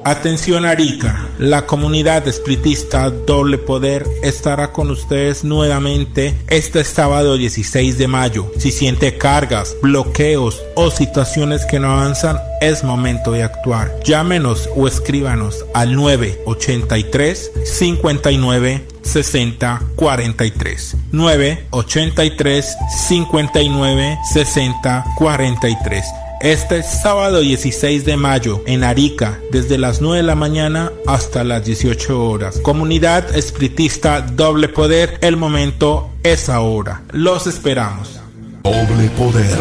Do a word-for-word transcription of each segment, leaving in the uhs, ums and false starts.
Atención Arica, la comunidad espiritista Doble Poder estará con ustedes nuevamente este sábado dieciséis de mayo. Si siente cargas, bloqueos o situaciones que no avanzan, es momento de actuar. Llámenos o escríbanos al nueve ochenta y tres, cincuenta y nueve, sesenta, cuarenta y tres. nueve ochenta y tres, cincuenta y nueve, sesenta, cuarenta y tres. Este sábado dieciséis de mayo en Arica, desde las nueve de la mañana hasta las dieciocho horas. Comunidad espiritista Doble Poder, el momento es ahora. Los esperamos. Doble Poder.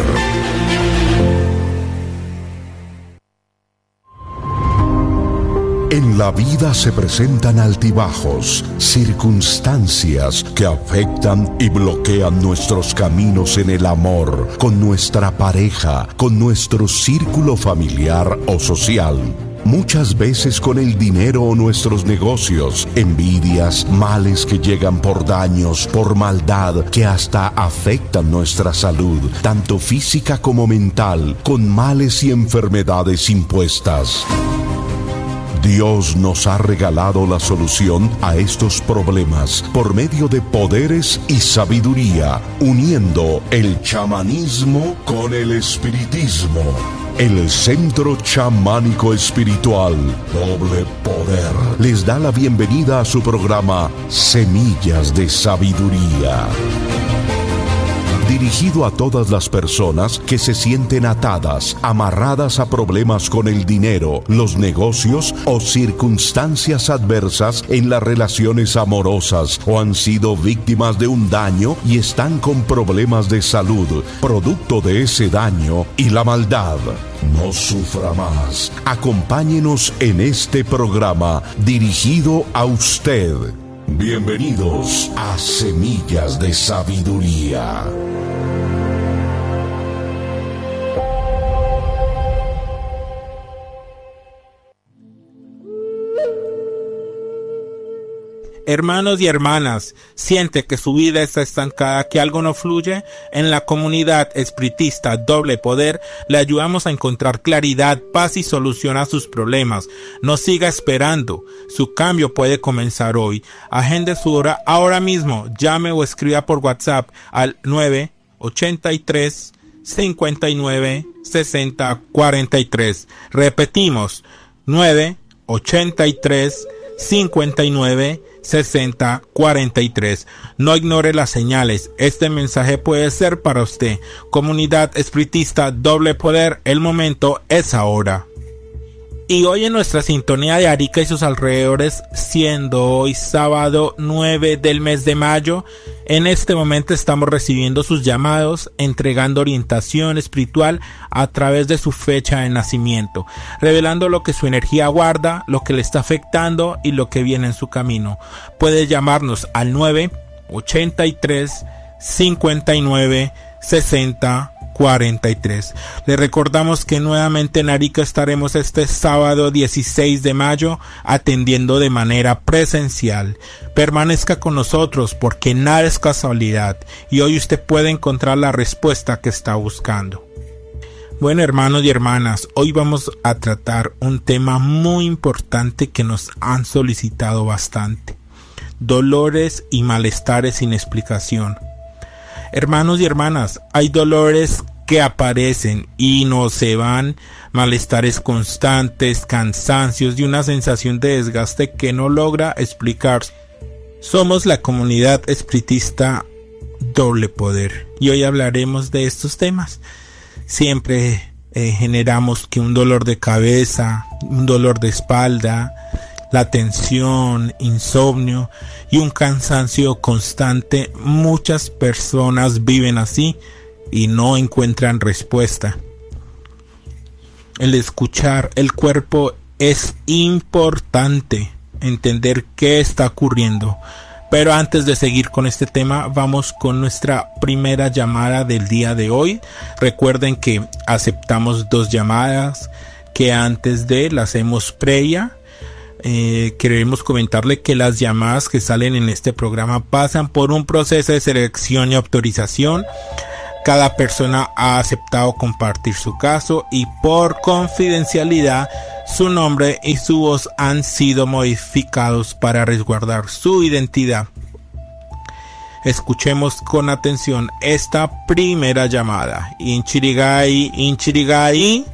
En la vida se presentan altibajos, circunstancias que afectan y bloquean nuestros caminos en el amor, con nuestra pareja, con nuestro círculo familiar o social. Muchas veces con el dinero o nuestros negocios, envidias, males que llegan por daños, por maldad, que hasta afectan nuestra salud, tanto física como mental, con males y enfermedades impuestas. Dios nos ha regalado la solución a estos problemas por medio de poderes y sabiduría, uniendo el chamanismo con el espiritismo. El Centro Chamánico Espiritual Doble Poder les da la bienvenida a su programa Semillas de Sabiduría, dirigido a todas las personas que se sienten atadas, amarradas a problemas con el dinero, los negocios o circunstancias adversas en las relaciones amorosas, o han sido víctimas de un daño y están con problemas de salud, producto de ese daño y la maldad. No sufra más. Acompáñenos en este programa dirigido a usted. Bienvenidos a Semillas de Sabiduría. Hermanos y hermanas, ¿siente que su vida está estancada, que algo no fluye? En la comunidad espiritista Doble Poder le ayudamos a encontrar claridad, paz y solución a sus problemas. No siga esperando, su cambio puede comenzar hoy. Agende su hora ahora mismo, llame o escriba por WhatsApp al nueve ochenta y tres, cincuenta y nueve, sesenta, cuarenta y tres. Repetimos, nueve ochenta y tres, cincuenta y nueve, sesenta, cuarenta y tres. No ignore las señales. Este mensaje puede ser para usted. Comunidad espiritista Doble Poder, el momento es ahora. Y hoy en nuestra sintonía de Arica y sus alrededores, siendo hoy sábado nueve del mes de mayo, en este momento estamos recibiendo sus llamados, entregando orientación espiritual a través de su fecha de nacimiento, revelando lo que su energía guarda, lo que le está afectando y lo que viene en su camino. Puede llamarnos al nueve ochenta y tres, cincuenta y nueve, sesenta, cuarenta y tres. Le recordamos que nuevamente en Arica estaremos este sábado dieciséis de mayo atendiendo de manera presencial. Permanezca con nosotros porque nada es casualidad y hoy usted puede encontrar la respuesta que está buscando. Bueno, hermanos y hermanas, hoy vamos a tratar un tema muy importante que nos han solicitado bastante: dolores y malestares sin explicación. Hermanos y hermanas, hay dolores que aparecen y no se van, malestares constantes, cansancios y una sensación de desgaste que no logra explicarse. Somos la comunidad espiritista Doble Poder y hoy hablaremos de estos temas. Siempre eh, generamos que un dolor de cabeza, un dolor de espalda, la tensión, insomnio y un cansancio constante. Muchas personas viven así y no encuentran respuesta. El escuchar el cuerpo es importante, entender qué está ocurriendo. Pero antes de seguir con este tema, vamos con nuestra primera llamada del día de hoy. Recuerden que aceptamos dos llamadas, que antes de las hacemos previa. Eh, queremos comentarle que las llamadas que salen en este programa pasan por un proceso de selección y autorización. Cada persona ha aceptado compartir su caso y por confidencialidad Su nombre y su voz han sido modificados para resguardar su identidad. Escuchemos con atención esta primera llamada. Inchirigai, Inchirigai.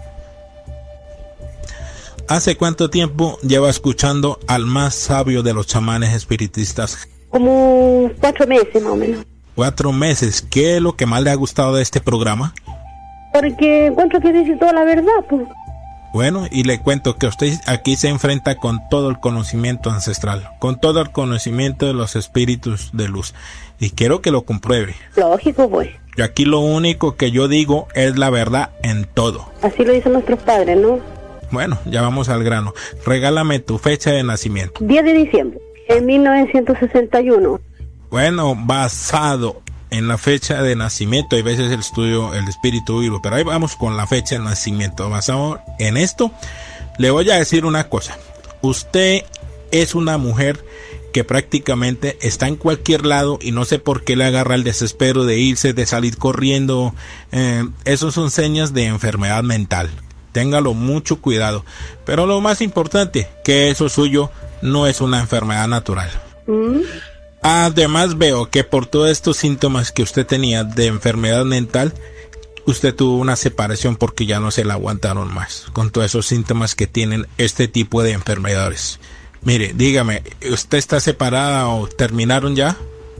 ¿Hace cuánto tiempo lleva escuchando al más sabio de los chamanes espiritistas? Como cuatro meses más o menos. Cuatro meses. ¿Qué es lo que más le ha gustado de este programa? Porque encuentro que dice toda la verdad, pues. Bueno, y le cuento que usted aquí se enfrenta con todo el conocimiento ancestral, con todo el conocimiento de los espíritus de luz. Y quiero que lo compruebe. Lógico, pues. Y aquí lo único que yo digo es la verdad en todo. Así lo dicen nuestros padres, ¿no? Bueno, ya vamos al grano. Regálame tu fecha de nacimiento. diez de diciembre, en mil novecientos sesenta y uno. Bueno, basado en la fecha de nacimiento, hay veces el estudio, el espíritu vivo, pero ahí vamos con la fecha de nacimiento. Basado en esto, le voy a decir una cosa. Usted es una mujer que prácticamente está en cualquier lado y no sé por qué le agarra el desespero de irse, de salir corriendo. Eh, esos son señas de enfermedad mental. Téngalo mucho cuidado. Pero lo más importante, que eso suyo no es una enfermedad natural. ¿Mm? Además veo que por todos estos síntomas que usted tenía de enfermedad mental, usted tuvo una separación porque ya no se la aguantaron más, con todos esos síntomas que tienen este tipo de enfermedades. Mire, dígame, ¿usted está separada o terminaron ya?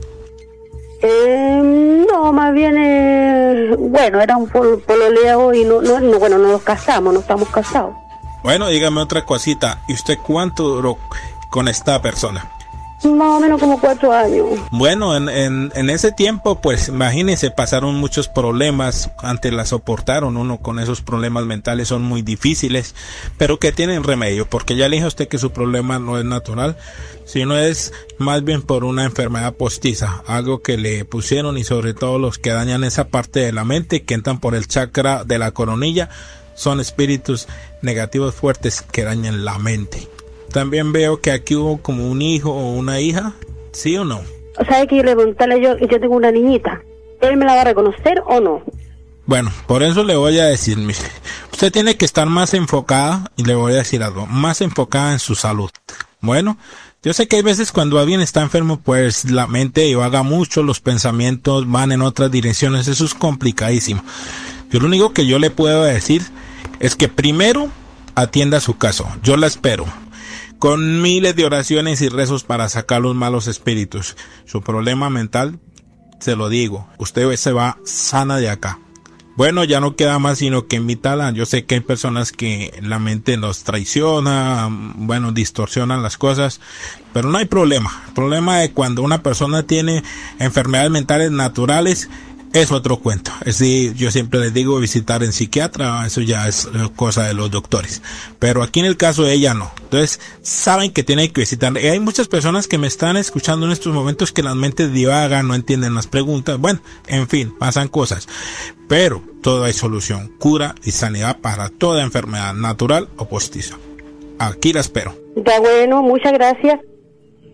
Eh, no, más bien, eh, bueno, era un pol pololeo y no, no, no, bueno, no nos casamos, no estamos casados. Bueno, dígame otra cosita, ¿y usted cuánto duró con esta persona? Más o menos como cuatro años. Bueno, en, en, en ese tiempo, pues imagínense, pasaron muchos problemas, antes la soportaron, uno con esos problemas mentales son muy difíciles, pero que tienen remedio, porque ya le dije a usted que su problema no es natural, sino es más bien por una enfermedad postiza, algo que le pusieron, y sobre todo los que dañan esa parte de la mente, que entran por el chakra de la coronilla, son espíritus negativos fuertes que dañan la mente. También veo que aquí hubo como un hijo o una hija, ¿sí o no? O sea, hay que irle a preguntarle yo, yo tengo una niñita. ¿Él me la va a reconocer o no? Bueno, por eso le voy a decir, mire, usted tiene que estar más enfocada, y le voy a decir algo, más enfocada en su salud. Bueno, yo sé que hay veces cuando alguien está enfermo, pues la mente divaga mucho, los pensamientos van en otras direcciones, eso es complicadísimo. Yo lo único que yo le puedo decir es que primero atienda su caso, yo la espero. Con miles de oraciones y rezos para sacar los malos espíritus. Su problema mental, se lo digo, usted se va sana de acá. Bueno, ya no queda más sino que invitarla. Yo sé que hay personas que la mente los traiciona, bueno, distorsionan las cosas, pero no hay problema. El problema es cuando una persona tiene enfermedades mentales naturales, es otro cuento. Es decir, yo siempre les digo visitar en psiquiatra, eso ya es cosa de los doctores. Pero aquí en el caso de ella no. Entonces, saben que tienen que visitar. Y hay muchas personas que me están escuchando en estos momentos que las mentes divagan, no entienden las preguntas. Bueno, en fin, pasan cosas. Pero todo hay solución, cura y sanidad para toda enfermedad natural o postiza. Aquí la espero. Ya bueno, muchas gracias.